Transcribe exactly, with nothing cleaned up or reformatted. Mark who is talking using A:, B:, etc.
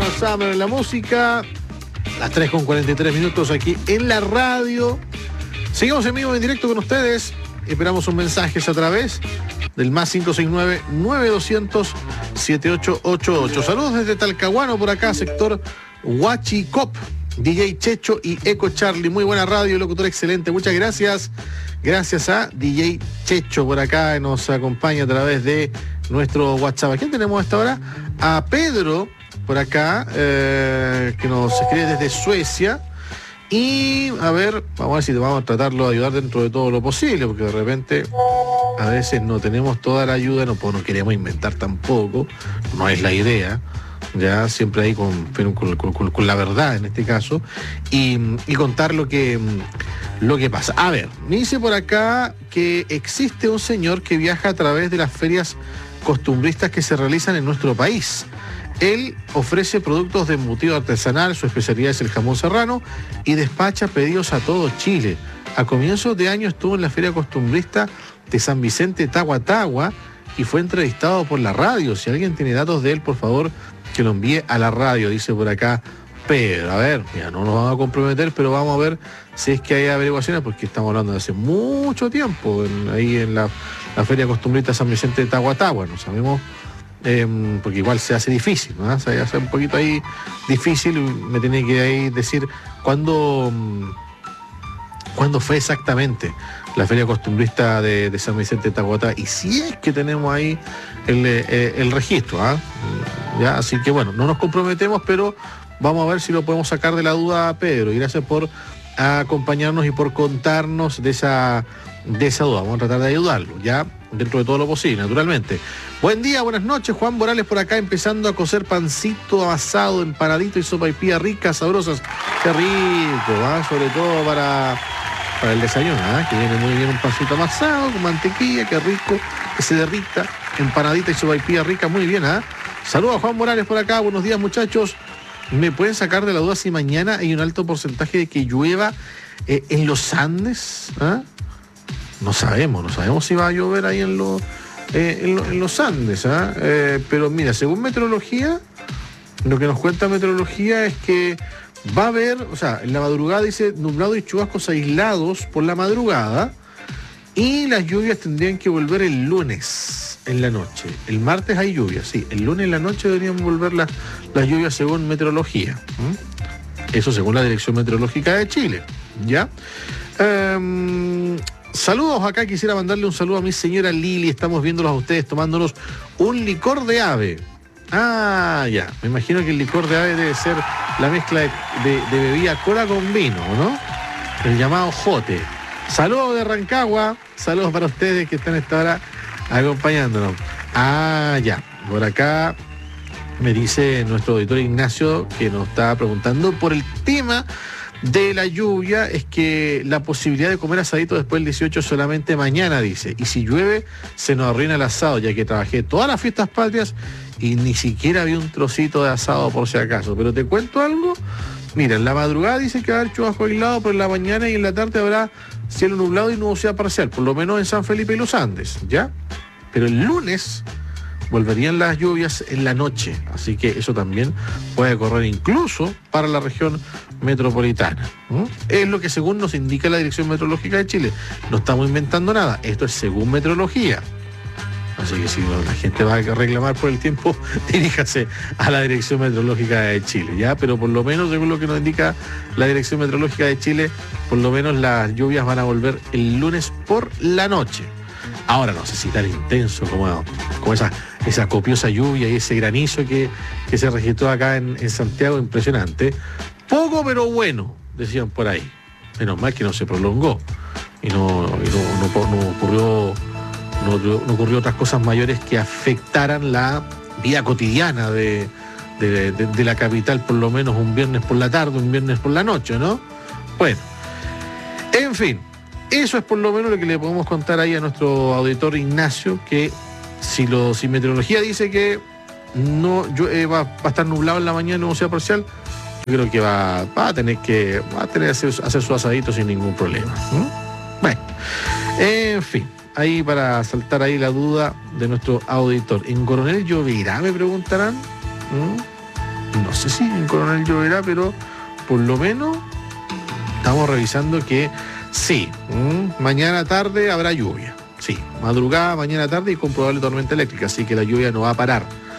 A: Summer en la música. Las tres con cuarenta y tres minutos aquí en la radio. Seguimos en vivo en directo con ustedes. Esperamos sus mensajes a través del más cinco seis nueve, nueve dos cero cero, siete ocho ocho ocho. Saludos desde Talcahuano por acá, sector Huachicop. D J Checho y Eco Charlie. Muy buena radio, locutor excelente. Muchas gracias. Gracias a D J Checho por acá, que nos acompaña a través de nuestro WhatsApp. ¿A quién tenemos a esta hora? A Pedro por acá, eh, que nos escribe desde Suecia. Y a ver, vamos a ver si vamos a tratarlo de ayudar dentro de todo lo posible, porque de repente a veces no tenemos toda la ayuda, no, pues no queremos inventar tampoco, no es la idea. Ya siempre ahí con, con, con, con la verdad en este caso, y, y contar lo que, lo que pasa. A ver, me dice por acá que existe un señor que viaja a través de las ferias costumbristas que se realizan en nuestro país. Él ofrece productos de embutido artesanal, su especialidad es el jamón serrano, y despacha pedidos a todo Chile. A comienzos de año estuvo en la feria costumbrista de San Vicente Tagua Tagua y fue entrevistado por la radio. Si alguien tiene datos de él, por favor, que lo envíe a la radio, dice por acá Pedro. A ver, mira, no nos vamos a comprometer, pero vamos a ver si es que hay averiguaciones, porque estamos hablando de hace mucho tiempo, en, ahí en la, la feria costumbrista San Vicente de Tagua Tagua, no sabemos, eh, porque igual se hace difícil, ¿no? Se hace un poquito ahí difícil, me tiene que ahí decir cuándo, cuándo fue exactamente la feria costumbrista de, de San Vicente de Tagua Tagua, y si es que tenemos ahí el, eh, el registro, ¿ah? ¿Ya? Así que bueno, no nos comprometemos, pero vamos a ver si lo podemos sacar de la duda a Pedro. Y gracias por acompañarnos y por contarnos de esa, de esa duda. Vamos a tratar de ayudarlo, ya dentro de todo lo posible, naturalmente. Buen día, buenas noches. Juan Morales por acá, empezando a cocer pancito amasado, empanadito y sopaipilla ricas, sabrosas. Qué rico, ¿ah? Sobre todo para, para el desayuno, ¿ah? Que viene muy bien un pancito amasado con mantequilla, qué rico, que se derrita, empanadita y sopaipilla rica, muy bien, ¿ah? Saludos a Juan Morales por acá, buenos días muchachos. ¿Me pueden sacar de la duda si mañana hay un alto porcentaje de que llueva eh, en los Andes? ¿Ah? No sabemos, no sabemos si va a llover ahí en, lo, eh, en, lo, en los Andes. ¿Ah? Eh, pero mira, según meteorología, lo que nos cuenta meteorología es que va a haber, o sea, en la madrugada dice nublado y chubascos aislados por la madrugada, y las lluvias tendrían que volver el lunes en la noche. El martes hay lluvias, sí. El lunes en la noche deberían volver las, las lluvias según meteorología. ¿Mm? Eso según la Dirección Meteorológica de Chile. ¿Ya? Um, saludos acá. Quisiera mandarle un saludo a mi señora Lili. Estamos viéndolos a ustedes tomándonos un licor de ave. Ah, ya. Me imagino que el licor de ave debe ser la mezcla de, de, de bebida cola con vino, ¿no? El llamado jote. Saludos de Rancagua. Saludos para ustedes que están a esta hora acompañándonos. Ah, ya. Por acá me dice nuestro auditor Ignacio, que nos está preguntando por el tema de la lluvia, es que la posibilidad de comer asadito después del dieciocho solamente mañana, dice. Y si llueve, se nos arruina el asado, ya que trabajé todas las fiestas patrias y ni siquiera había un trocito de asado por si acaso. Pero te cuento algo. Mira, en la madrugada dice que va a haber chubasco aislado, pero en la mañana y en la tarde habrá cielo nublado y nubosidad parcial, por lo menos en San Felipe y los Andes, ¿ya? Pero el lunes volverían las lluvias en la noche, así que eso también puede correr incluso para la región metropolitana. ¿Mm? Es lo que según nos indica la Dirección Meteorológica de Chile. No estamos inventando nada, esto es según meteorología. Así que si la gente va a reclamar por el tiempo, diríjase a la Dirección Meteorológica de Chile, ¿ya? Pero por lo menos, según lo que nos indica la Dirección Meteorológica de Chile, por lo menos las lluvias van a volver el lunes por la noche. Ahora no sé si tan intenso como, como esa, esa copiosa lluvia y ese granizo que, que se registró acá en, en Santiago, impresionante. Poco pero bueno, decían por ahí. Menos mal que no se prolongó y no, y no, no, no ocurrió... No, no ocurrió otras cosas mayores que afectaran la vida cotidiana de, de, de, de la capital, por lo menos un viernes por la tarde, un viernes por la noche, ¿no? Bueno, en fin, eso es por lo menos lo que le podemos contar ahí a nuestro auditor Ignacio, que si, lo, si meteorología dice que no yo, eh, va, va a estar nublado en la mañana, nubosidad parcial, yo creo que va, va a tener que va a tener que hacer, hacer su asadito sin ningún problema. ¿Mm? Bueno, en fin. Ahí para saltar ahí la duda de nuestro auditor. ¿En Coronel lloverá? Me preguntarán. ¿Mm? No sé si en Coronel lloverá, pero por lo menos estamos revisando que sí, ¿m? Mañana tarde habrá lluvia. Sí, madrugada, mañana tarde y con probable tormenta eléctrica, así que la lluvia no va a parar.